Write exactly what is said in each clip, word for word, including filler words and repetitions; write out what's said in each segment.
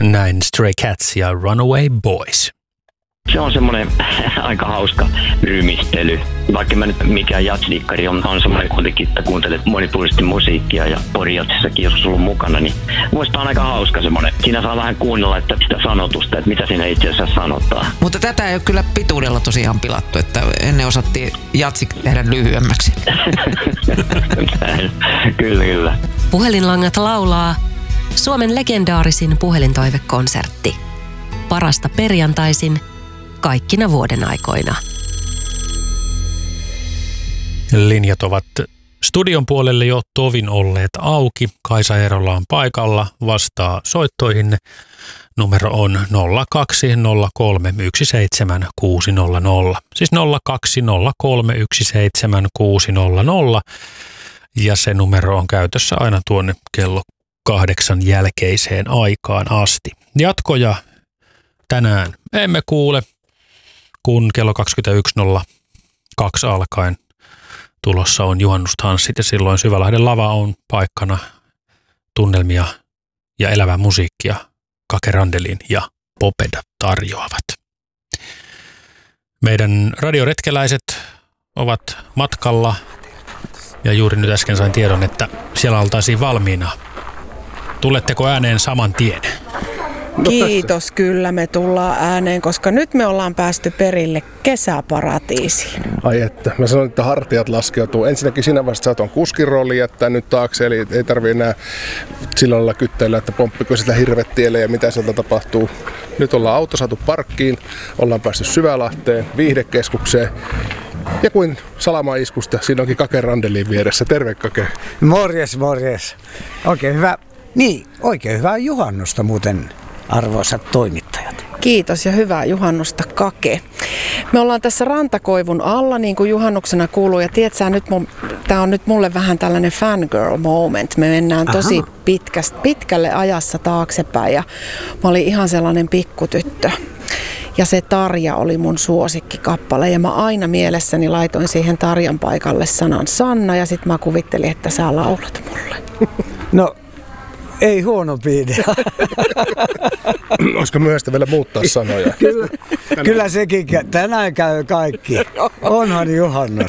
Näin Stray Cats ja Runaway Boys. Se on semmoinen aika hauska rymistely. Vaikka mä nyt mikään jatsdikkari on, on semmoinen kuitenkin, että kuuntelet monipuolisesti musiikkia ja porijatsissakin joskus ollut mukana, niin muista on aika hauska semmoinen. Siinä saa vähän kuunnella että sitä sanotusta, että mitä siinä itse asiassa sanotaan. Mutta tätä ei ole kyllä pituudella tosiaan pilattu, että ennen osattiin jatsik tehdä lyhyemmäksi. Kyllä, kyllä. Puhelinlangat laulaa Suomen legendaarisin puhelintoivekonsertti. Parasta perjantaisin kaikkina vuoden aikoina. Linjat ovat studion puolelle jo tovin olleet auki. Kaisa Eerola on paikalla, vastaa soittoihin. Numero on nolla kaksi nolla kolme yksi seitsemän kuusi nolla nolla. Siis nolla kaksi nolla kolme yksi seitsemän kuusi nolla nolla. Ja se numero on käytössä aina tuonne kello kahdeksan jälkeiseen aikaan asti. Jatkoja tänään emme kuule, kun kello kaksikymmentäyksi nolla kaksi alkaen tulossa on juhannustanssit ja silloin Syvälahden lava on paikkana. Tunnelmia ja elävää musiikkia Kake Randelin ja Popeda tarjoavat. Meidän radioretkeläiset ovat matkalla ja juuri nyt äsken sain tiedon, että siellä oltaisiin valmiina. Tuletteko ääneen saman tien? Kiitos, kyllä me tullaan ääneen, koska nyt me ollaan päästy perille kesäparatiisiin. Ai että, mä sanoin, että hartiat laskeutuu. Ensinnäkin siinä vaiheessa sä oot on kuskin rooli jättää nyt taakse, eli ei tarvii enää sillä lailla kyttäillä, että pomppiko sitä hirvettielle ja mitä sieltä tapahtuu. Nyt ollaan auto saatu parkkiin, ollaan päästy Syvälahteen, viihdekeskukseen. Ja kuin salamaiskusta, siinä onkin Kake Randelin vieressä. Terve Kake. Morjes, morjes. Oikein hyvä, niin, oikein hyvää juhannusta muuten, arvoisat toimittajat. Kiitos ja hyvää juhannusta Kake. Me ollaan tässä rantakoivun alla niin kuin juhannuksena kuuluu ja tiedätkö, nyt tämä on nyt mulle vähän tällainen fangirl moment. Me mennään tosi pitkästä, pitkälle ajassa taaksepäin ja mä olin ihan sellainen pikkutyttö. Ja se Tarja oli mun suosikkikappale ja mä aina mielessäni laitoin siihen Tarjan paikalle sanan Sanna ja sit mä kuvittelin, että sä laulat mulle. No, ei huono idea. Olisiko myöhäistä vielä muuttaa sanoja? Kyllä, kyllä sekin, tänään käy kaikki. Onhan juhannus.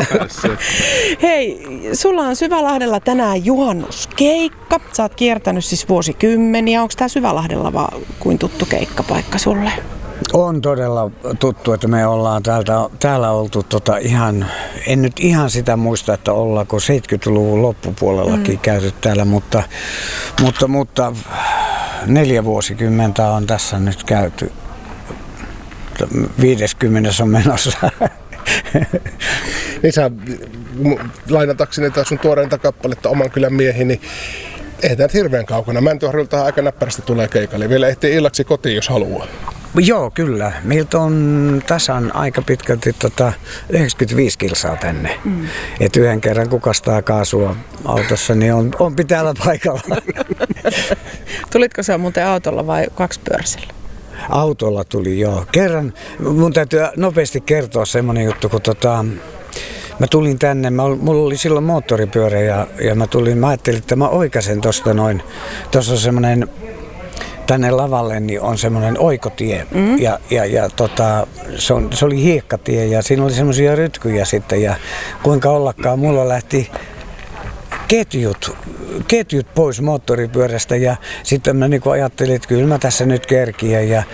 Hei, sulla on Syvälahdella tänään juhannuskeikka. Sä oot kiertänyt siis vuosikymmeniä. Onko tää Syvälahdella vaan kuin tuttu keikkapaikka sulle? On todella tuttu, että me ollaan täältä, täällä oltu tota ihan, en nyt ihan sitä muista, että ollaanko seitsemänkymmentäluvun loppupuolellakin mm. käyty täällä, mutta, mutta, mutta neljä vuosikymmentä on tässä nyt käyty. viisikymmentä on menossa. Niin sä lainatakseni tätä sun tuoreinta kappaletta Oman kylän miehi, niin ei tämä hirveän kaukana. Mäntyharjulta aika näppärästi tulee keikalle. Vielä ehtii illaksi kotiin, jos haluaa. Joo, kyllä. Meiltä on tasan aika pitkälti tota yhdeksänkymmentäviisi kilsaa tänne. Mm. Et yhden kerran kukastaa kaasua autossa, niin on, on pitäällä paikalla. Tulitko sä muuten autolla vai kaksipyöräisellä? Autolla tuli, joo. Kerran, mun täytyy nopeasti kertoa semmoinen juttu, kun tota, mä tulin tänne, mä, mulla oli silloin moottoripyörä ja, ja mä tulin, mä ajattelin, että mä oikaisen tosta noin, tossa on semmoinen, tänne lavalle niin on semmoinen oikotie mm. ja, ja, ja tota, se, on, se oli hiekkatie ja siinä oli semmoisia rytkyjä sitten ja kuinka ollakaan mulla lähti ketjut, ketjut pois moottoripyörästä ja sitten mä niin ajattelin, että kyllä mä tässä nyt kerkiän ja